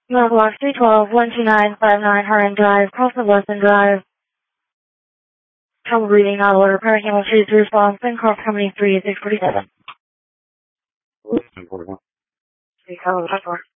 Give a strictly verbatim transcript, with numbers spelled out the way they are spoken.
Mailbox three twelve, one two nine five nine Harlan Drive, Crossing Weston Drive. Trouble reading, not order, parking on street through response, Cross Company three six forty-seven. forty-one. three, oh, that's four.